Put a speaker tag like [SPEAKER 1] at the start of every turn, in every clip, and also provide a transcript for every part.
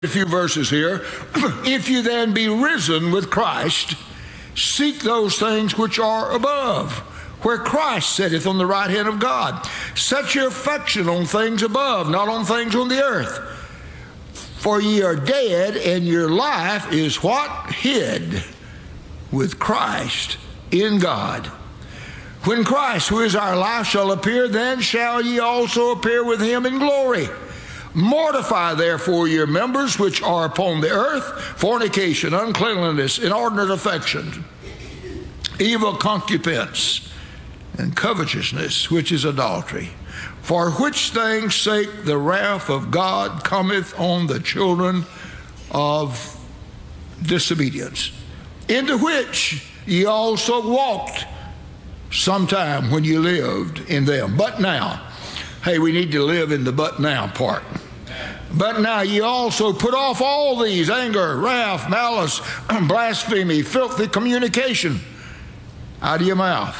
[SPEAKER 1] A few verses here. If you then be risen with Christ, seek those things which are above, where Christ sitteth on the right hand of God. Set your affection on things above, not on things on the earth. For ye are dead, and your life is what? Hid with Christ in God. When Christ, who is our life, shall appear, then shall ye also appear with him in glory. Mortify therefore your members which are upon the earth, fornication, uncleanliness, inordinate affection, evil concupiscence, and covetousness, which is adultery. For which things' sake the wrath of God cometh on the children of disobedience, into which ye also walked sometime when you lived in them. But now, hey, we need to live in the but now part. But now ye also put off all these: anger, wrath, malice, blasphemy, filthy communication out of your mouth.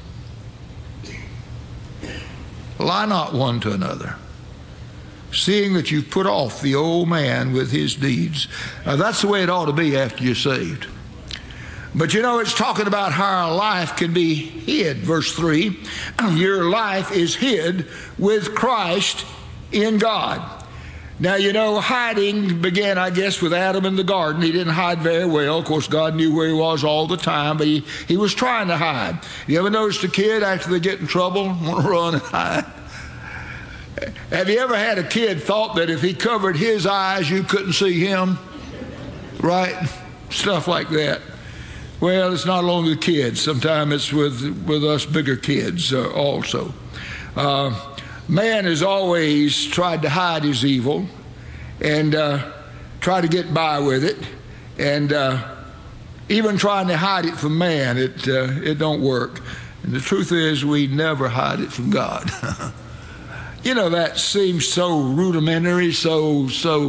[SPEAKER 1] Lie not one to another, seeing that you've put off the old man with his deeds. Now, that's the way it ought to be after you're saved. But you know, it's talking about how our life can be hid. Verse 3, your life is hid with Christ in God. Now, you know, hiding began, I guess, with Adam in the garden. He didn't hide very well. Of course, God knew where he was all the time, but he was trying to hide. You ever noticed a kid, after they get in trouble, want to run and hide? Have you ever had a kid thought that if he covered his eyes, you couldn't see him? Right? Stuff like that. Well, it's not only the kids. Sometimes it's with us bigger kids also. Man has always tried to hide his evil and try to get by with it. And even trying to hide it from man, it don't work. And the truth is, we never hide it from God. You know, that seems so rudimentary, so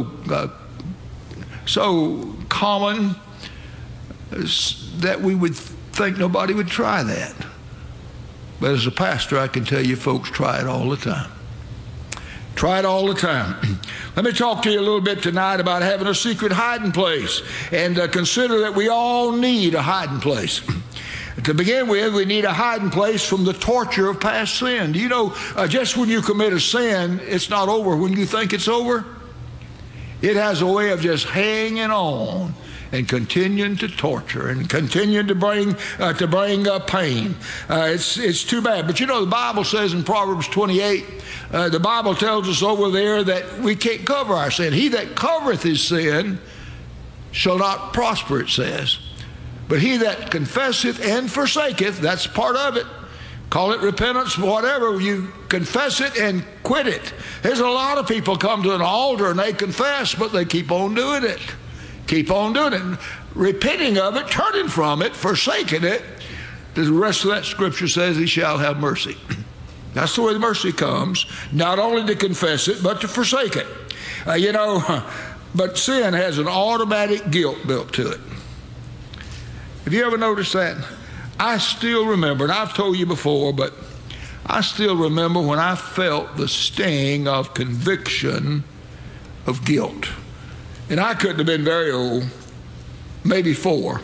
[SPEAKER 1] common, that we would think nobody would try that. But as a pastor, I can tell you folks try it all the time. Try it all the time. Let me talk to you a little bit tonight about having a secret hiding place, and consider that we all need a hiding place. To begin with, we need a hiding place from the torture of past sin. Do you know, just when you commit a sin, it's not over when you think it's over. It has a way of just hanging on and continuing to torture and continuing to bring pain. It's too bad. But you know, the Bible says in Proverbs 28, the Bible tells us over there that we can't cover our sin. He that covereth his sin shall not prosper, it says. But he that confesseth and forsaketh, that's part of it. Call it repentance, whatever. You confess it and quit it. There's a lot of people come to an altar and they confess, but they keep on doing it. Keep on doing it. Repenting of it, turning from it, forsaking it. The rest of that scripture says he shall have mercy. That's the way the mercy comes. Not only to confess it, but to forsake it. But sin has an automatic guilt built to it. Have you ever noticed that? I still remember, and I've told you before, but I still remember when I felt the sting of conviction of guilt. And I couldn't have been very old, maybe 4,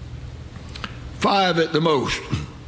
[SPEAKER 1] 5 at the most.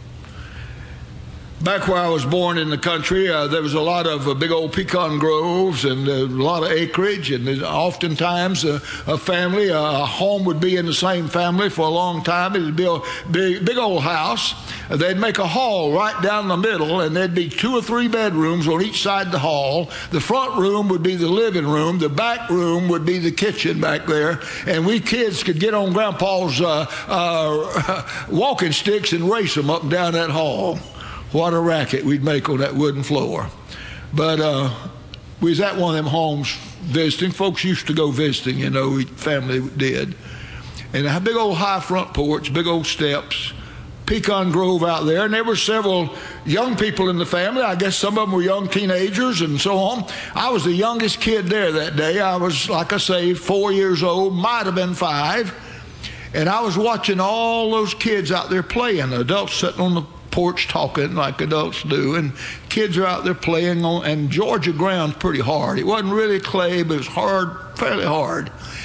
[SPEAKER 1] Back where I was born in the country, there was a lot of big old pecan groves and a lot of acreage, and oftentimes a family, a home would be in the same family for a long time. It would be a big old house. They'd make a hall right down the middle, and there'd be 2 or 3 bedrooms on each side of the hall. The front room would be the living room. The back room would be the kitchen back there. And we kids could get on Grandpa's walking sticks and race them up and down that hall. What a racket we'd make on that wooden floor. But we was at one of them homes visiting. Folks used to go visiting, you know, family did. And a big old high front porch, big old steps, pecan grove out there. And there were several young people in the family. I guess some of them were young teenagers and so on. I was the youngest kid there that day. I was, like I say, 4 years old, might have been 5. And I was watching all those kids out there playing, adults sitting on the porch talking like adults do, and kids are out there playing on, and Georgia ground's pretty hard. It wasn't really clay, but it was hard fairly hard.